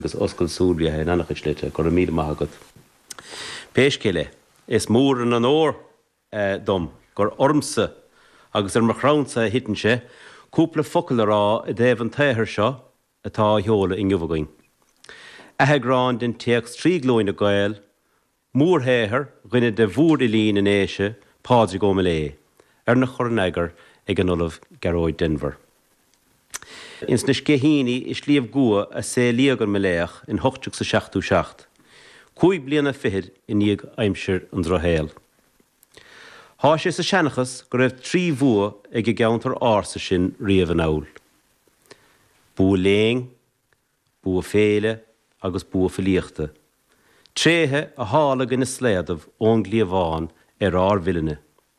agus oscail súlbia in annach slite go mí maigad. Péiscéile is mór an ór dom gur ormsa agus mar chránsa hitanse cúpla focail rá I déobh an taithir seo atá heola in Ghuimhagain. Atheagráin den teach tríglóin na Gael, múrthéithir rinne de bhúr I lín in éise Pádraig Ó Mailé, na chorneagar ag an ulamh Gearóid Denver. Ins na scéhíní is líomh gua a sé líagar Maléach in 87. Cúig bliana fihid I níag aimsir an drohéal. Tá sé sa seanachas go raibh trí bhua ag I gceantar ása sin riamh an aul. Bua léing, bua féile agus bua filíochta. Tréthe a hála gan na sléadamh ón gléamháin ár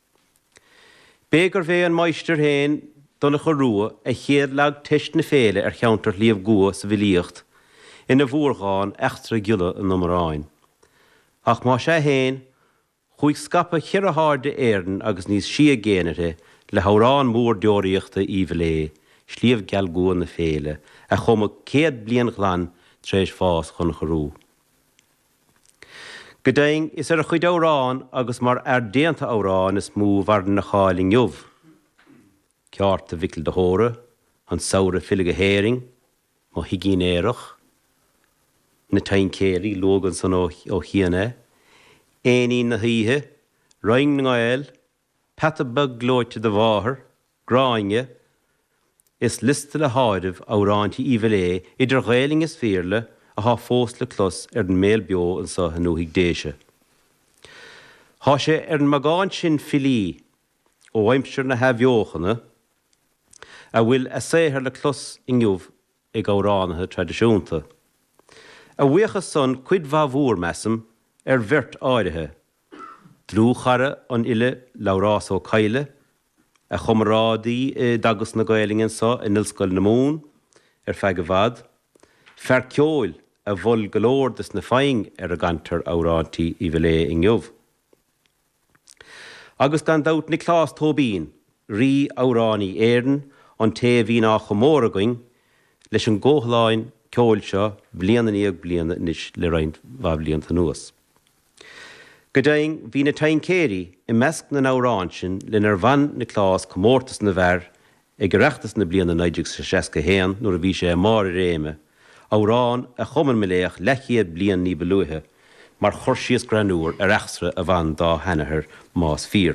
Bégur bhé an maisteir héin donna chorúa a chéad lag teist na féile cheantar líomh gua sa bhilíocht ina bhórgáin extra giúla an nómaráin. Ach má sé héin, chuig scapa chearthar de éireann agus níos si géanathe le hárán mór deoríochta íomhlé, slíomh geal gua na féile, a chuma céad blian glan tréis fás chun chorú. Godaing is a chuid órán agus mar déanta órán is mú bhardan na cháling jobh. Ceart a bhicil de hóra, an saoire filige héring, má higín éireach, na tain céirí lógan san ó chianna, éí na híthe, roing na Gael, petabag glóite de bháthir, gráinge, is liste le háidh óránti íomhlé idir Ghaeling is féarla a há fós le clos an mélbeo an sa hanúigh déise. Tá sé an magáin sin filí ó aimsir na heabheochanna a bhfuil a séthir le clos inniuh ag óránathe tradiisiúnta. A bhuiachas son cuid bhór measam bhirt áirithe. Drúchara an ile lárás ó caile, a chomarádaí dagus na Gaelingen sa in Nilscoil na Mún feig a bhad, ferceoil a bhol golóirdas na féing a gantar órántaí íomhlé in Ghuimh. Agus gan dát na clás tóbín, rí óránaí éireann an té bhí ná chomóra going leis an ggóthláin ceoil seo bliana níag bliana níos le roinnt bha blianta nuas. Godaing hí na tain céirí I measc na órán sin le nar bhain na clás comórtas na bhar ag reachtas na bliana 1960 héan nuair a bhí sé mar réime, órán a chuman Maléach lechiad blian ní beluithe, mar chuirsíos granúr a reachsra a bhain dá henahir más fír.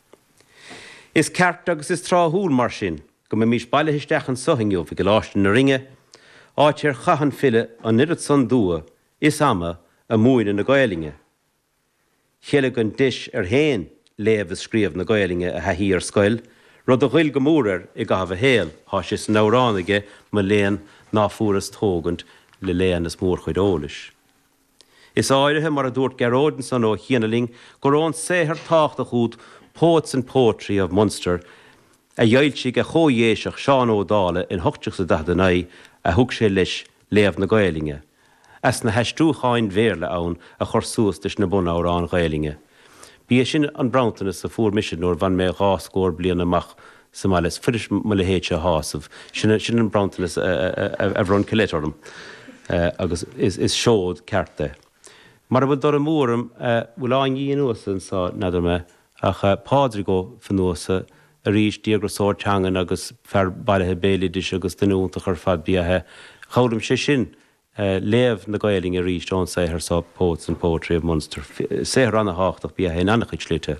Is ceart agus is tráthúil mar sin, go mé mís bailile isteach an sohingiú fi go láiste na ringe, áitir chahan fille an nirid san dua is ama a múin na Gaelinge. Chéile an dis héin léamh scríomh na Gaelinge a heithí ar scoil, rud a ghuiil go mór I gabh héal, há sé san óránige má léan ná furas tógant le léan is mór chuid ólis. Is áirithe mar a dúirt Gearóidin san ó chianaling go rán séthar tácht a chúd Poets and Poetry of Munster a dheilsigh a chódhéiseach Seán Ó Dála in 1989 a thug sé leis léamh na Gaelinge. As na heistúcháin bhéirle ann a chur suas leis na buna órán Gaelinge. Bí sin an brauntanas a fuair mission nóir bhain mé gháscóir blian amach sa mailes fuidir mo le héite a hásamh. Sin an brauntanas a bhrón cilétarm agus is seód cearta. Mar a bhfuil dor a móram bhfuil áin íonúsan sa nadidir me ach Pádraig Ó fanúsa a rís díagrasóir teangan agus fear bailithe bélidir agus denúnta chur fad bíathe. Chódum sé sin léamh na Gaelinge rís John séthar sa Poets and Poetry of Munster. Séthar anna háchtach bíathe in annach slite.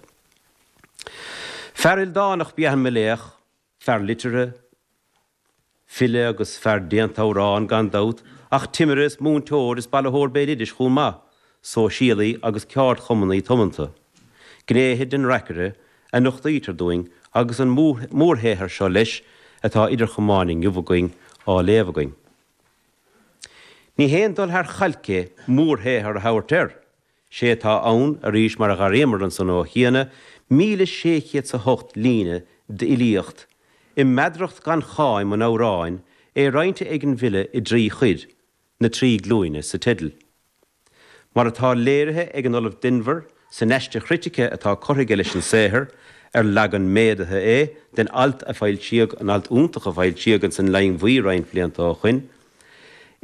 Fearil dánach bíathe Maléach, fear litere, fille agus fear déanta órán gan dát, ach timiris múntóir is bailithóir bélidir chun ma, so síalaí agus ceart chumannaí tomanta. Gnéhid den reicire a nuchta ítar doing agus an mórthéithir seo leis atá idir chománing Ghuimhagain á léamhagain. Ní héan dul thar chailce mórthéithir a hairteir, sé tá ann a rís mar a garémar an san ó chiana 1608 líne de ilíocht I medracht gan cháim an óráin rointe ag an bhile I drí chuid na trí glúine sa tidal. Mar atá léirithe ag an ulamh Denver sa neiste chritike atá corthaige leis an séthir legan méadathe den alt a fáil siag an alt úntaach a fáil siag an san lein bhuiráin blianta á chuin.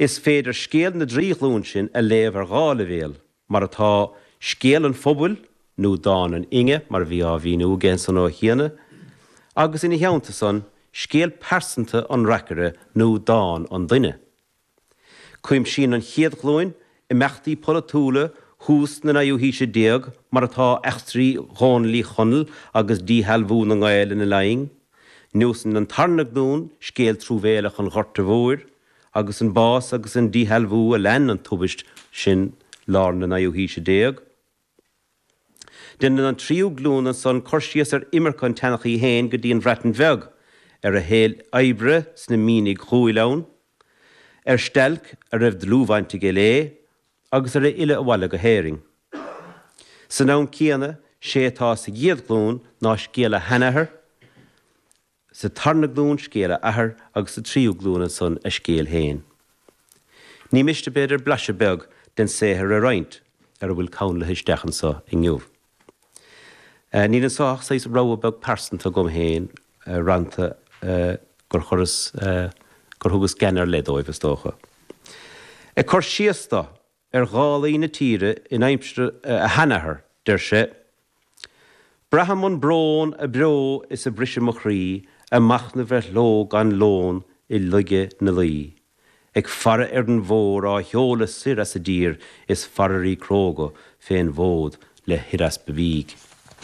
Is féidir scéal na dríochlún sin a léamh ar gála bhéal, mar atá scéal an phobal nó dáin an inge, mar bhí á bhíú gén san ó chéana, agus ina theanta san scéal persanta an reacare nó dáin an duine. Cuim sin an chéadglóin I meachtaí polatúla hús na naúhíise déag mar atá extrí ghónlaí chonal agus díhelbhú na gáil na laing, nuasan an tarnach dún scéal trúbhéalach an ghorta bhóir, agus an bás agus an díhelbhú a len an tubist sin lár na naúhíise déag. Denna an tríú glún an son corsíos ar imircan tenachaí héin go dtíon bhreatain bheag ar a héal aibre sna mínig chúilán, ar stelc a raibh dlúhainte go lé, agus ar a ile a bhhaile go héiring. San nán céanna sétá sa ghéadglún ná scéal a henahar, sa tarnach glún scéal a ahar agus sa tríú glún an son a scéal héin. Ní miste beidir blaise beag den séthar a roint ar a bhfuil cán le histeachan sa I nniuh. Ní an sách sa rá beg persanta gom héin ranta gur thuras gur thugus genar ledóibh istócha. Chur siasta ar gálaí na tíre in aimstre a henahar der sé. Braham an brón a bro is a brise mo chrí a machna bheith ló gan lón I luige na lí. Ag fara ar an bhór á heola sir as a dír is fararí cróga féin bhód le hiras bevíg.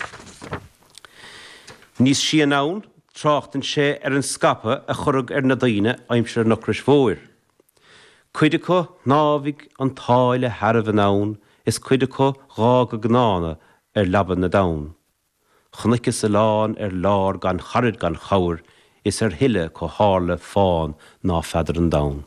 Nís si an nán, tráchtan sé ar an scapa a chorug ar na daine aimsir nachris bhóir. Cuide có námhaigh an táile Harbh an nán is cuide có gá go gnána ar laban na dán. Chnicas a lán ar lár gan charid gan chair is ar hille có hála fáin ná feidir an dán.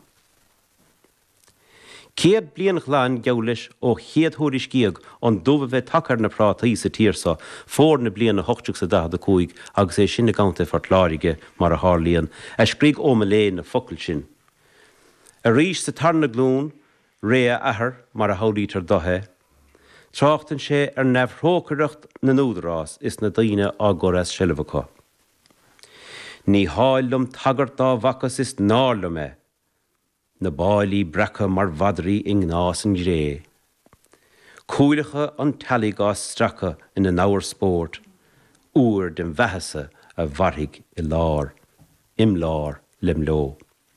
Céad blianach lean geolis ó chéadthúris cíag an dubh bheith tacar na prátaí sa tíorsa fór na bliana 85 agus é sin na ganta fortláirige mar a hálíonn a scríg óma léin na focail sin. A rís sa tarna glún ré ahar mar a hálítar dothe. Tráchtan sé ar nefhrócaireacht na núdarás is na daine á goras seilbhacha. Ní háillum tagart dá bhachas is nála me. Na báilí brecha mar bhadrí in gnás an ré. Cúilecha an taligás stracha in na náir spórt, úr den bheithesa a bharthaigh I lár, imlár lim ló.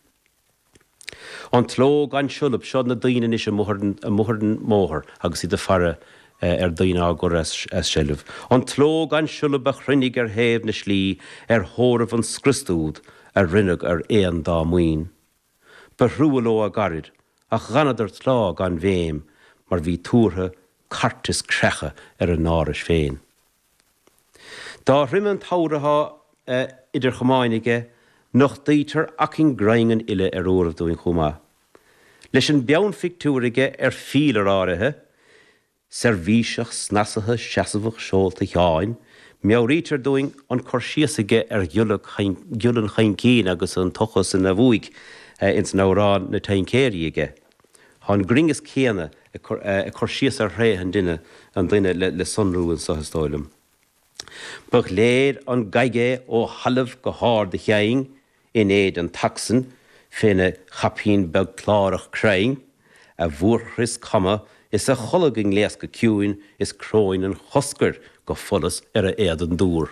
An tlóg an siúlab seo na daine is a muhardan móthar agus I de fara ar daine águr as seilbh. An tlóg an siúlab a chruinnig ar héamh na slí ar thóramh an scristúd a rinneadh ar éan dá muoin. Berrúaló a garid, ach ganadar tlá gan bhéim, mar bhí túrtha cartas crecha ar an náris féin. Dá riman táiritha idir chomáinige, nach dítar acin graingan ile ar óramh dúin chumá. Leis an beann fictúrige ar fílar áirithe, servíseach snasatha seasamhach seolta teáin, meabhrítar dúin an corsíosaige ar giulann chain cín agus an tochas in na bhuaig, ins nárán na tain céiríige. Hán gringas céana a corsíos ar ré an duine le sonrúin sa hastáilm. Bach léir an gaige ó halamh go háir de cheing in éad an taxan féna chapín beg clárach craing, a bhuachris cama is a cholagin léas go ciúin is cróin an choscar go folas ar a éad an dúr.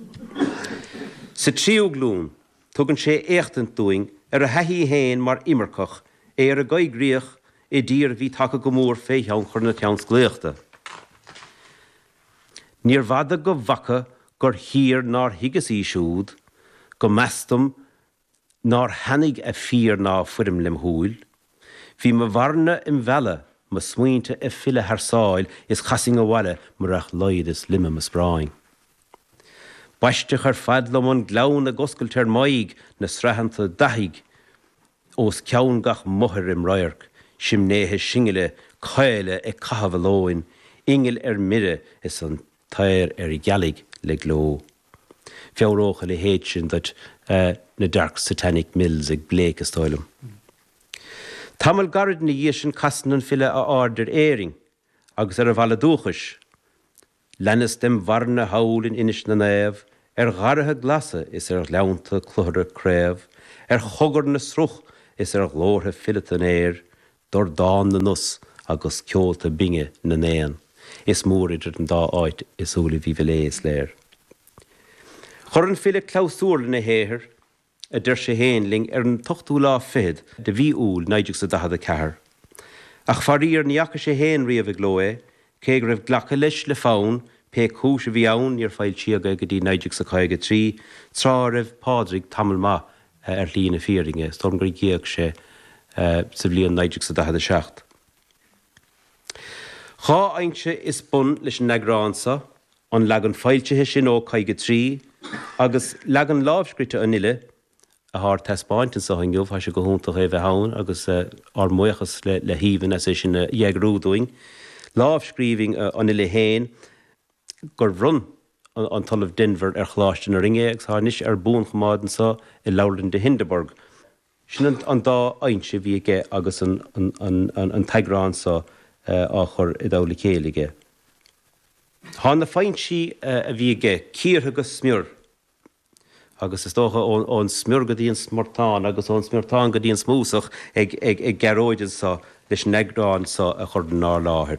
Sa tríú glún, tugann sé éachtant dúing ar a heithí héin mar imircach ar a gaigríoch I dír bhí take go mór fé teann chur na teanns gléachta. Níor bhada go bhacha gur hír nar higas í siúd, go meastam nar hanig a fír ná fuirim lim húil, hí ma bharna im bhela ma smuointe a fille harsáil is chasing a bhile marach leid is lime ma spráing. Baisteach ar fadlam an glán a goscailtear maig na srehananta dahiig, os ceann gach muthir im roiarc, simnéthe singile, caile cahabhalóin, ingil mire is an tair I gealig le gló. Feabhrócha le héit sin dat na dark satanic mills ag bléic istáilm. Tamal garid na dhé sin casan an fille a áidir éiring, agus ar a bhela dúchas. Lennas dem bharna haulin inis na néamh, ar gharathe glasa is ar leanta clúthra créamh, ar chogar na sruch is glórtha fillet an éir, dor dá na nus agus ceolta binge na néan. Is mór idir an dá áit is úla bhí bhléis léir. Chor an file clausúrla na héir, a dir sé héinling an tochtú lá fid de bhí úl naidir sa dahad a cehar. Ach faríar níacha sé héin riamh glóé, cé raibh ghlacha leis le fán, pe cúis a bhí ann ar fáil tíaga go dtí naidir sa caige trí, trá raibh pádrig tamil ma lína fíringe, storm gur géag sé sa bblion naidir sa dahad a seacht. Chá aintse is bun leis an negránsa, an legan fáiltethe sin ó caige trí, agus legan lábhscrite an ile, a thar tespáintin sa hangiúh, ha se go húntaach é bheith hán, agus ar muochas le híhan as é sin dhéagrúdúing. Lábhscríbing an ile héin, gur bhrun an talamh Denver chláiste na ringe, agus thar níos bún chomádan sa I Lowland de Hindeburg. Sin an dá aintse bhí ige agus an teagránsa á chur I dála céige. Tá na fáintí a bhí ige cír agus smúr, agus is dócha ón smúr go dtíon smórtán, agus ón smórtán go dtíon smúsach ag geróidean sa leis negrán sa a chur ná láthir.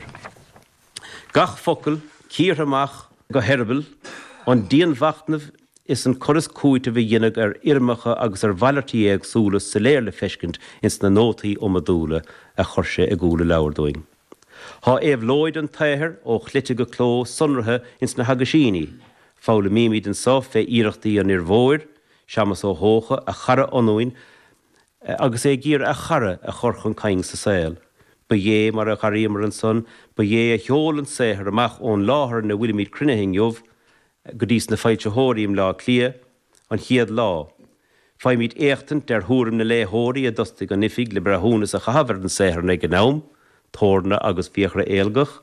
Gach focail, cír amach go herbal, an díon bhachtnamh is an choras cúite bhí dhéanamh ar irmacha agus ar bhailirtí ag súlas sa léir le feiscint ins na nótaí ó madúla a churse ag gúla leabhardóing. Tá éhlóid an taithir ó chluite go cló sunrathe ins na hagasíní, fála míimiid an sa fé íirechtaí an irmhóir, seamas ó hócha a chara onúin, agus é gír a chara a chorchan caing sa saoil. Ba dhé mar a charíomar an son, ba dhé a heolann séthir amach ón láthair na bhuilimid cruinehin jobh, go dtís na fáilte hóiríim lá clia, an chiad lá. Fáimid éachtant der thuúrim na léthóirí a dustig an nifig le brethúnas a chahabhar an séthir na gnám, tórna agus bhíochra éalgach,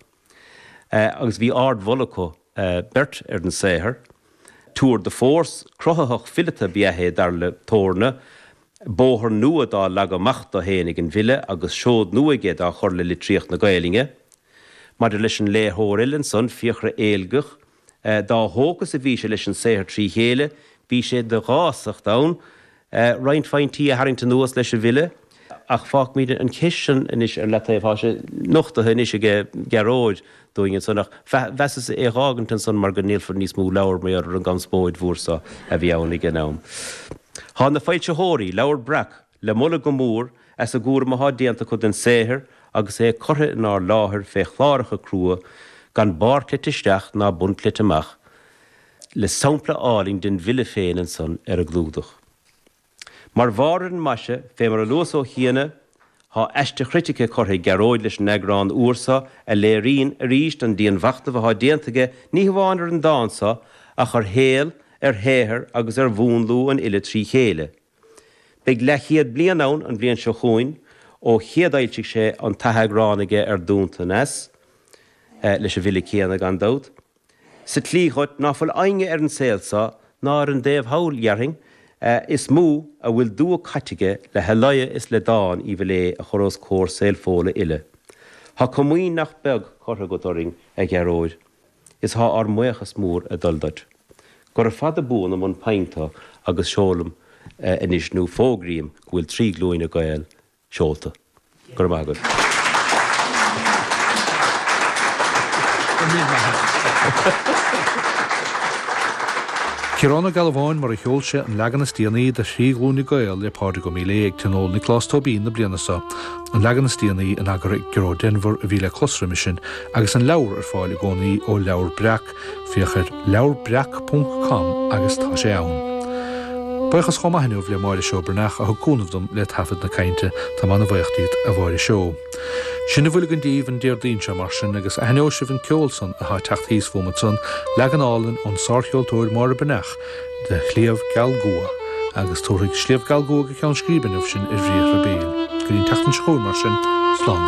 agus bhí ard bholacha bert ar an séthir. Tour de force, crochaach fillete biahe dar le tórna, bóthar nua dá lag amach do hénig an ville agus siód nuaige dá chorla le tríocht na gailinge. Mar leis an léthóirillen son fíochra éalgach, dá hógus a bhí sé leis an séthir trí chéile, bhí sé de gásach dán, reint fáintí a harington nuas leis a ville, ach fág míad an cisin inis ar letaibh há sé nuachtathe inis geróid dúingin sonach vesas é rágantan son mar go níl for níos mú leabhar mé ar an gamspóid bhúrsa a bhí ann I gnám. Tá na fáilte hóirí leabhar brach le mula go mór as a gúr maithá déanta chud an séthir agus é cortha ná láthair fé chláiricha crua gan báirclite isteach ná bunclite amach le sampla áling den ville féin an son ar a glúdach. Mar bhar an maise fé mar a luas ó chéana, há eiste critice cortha geróid leis negrán úrsa a léirín a ríist an díon bhachtah há déantaige ní bháin ar an dása a chur héal ar héthir agus ar bhúnlú an ile trí chéile. Beag le chiad blian ann an bblion seo chuin ó chiadailtigh sé an taithegránaige ar dúnta nes leis a bhile céanna gan dót. Sa tlíchot ná fuil ainge ar an saolsa ná ar an déobh hailhearing, is mú a bhfuil dú caiteige le helaie is le dáin I bhilé a choras cór saolfóla ile. Tá cumín nach beg cortha go doring ag geróid, is há ar muochas mór a duldaid. Gur a fada búna man painta agus seolam inis nó fógríim go bhfuil trí glúin a gael seolta. Gur mágad. Ciarána galbháin mar a cheolse an legan na stíanaí de síglúna gael le páirde go míle ag tinól Nicholas Tobin na blianasa, an legan na stíanaí an agar Geró Denver a bhí le closra sin, agus an leabhar ar fáil I gcónaí ó leabhar breach fiachar leabharbrach.com agus tá sé ann. Buchas chomaithniuh le máire seo brnach a thugúnmhdom le tafad na cainte tá mana bhaochtaíd a bháire seo. Sinna bhfuil an díomh an déirdíonse mar sin agus a heneoisih an ceolson a há teachtaíos fómatson legan álan ón sáircheoltóir mar brnach de chléamh galgua agus tóraigh sléamh galgua go ceann scríbeanmh sin I bhríoch a béal. Gurín teachtain seoir mar sin slán.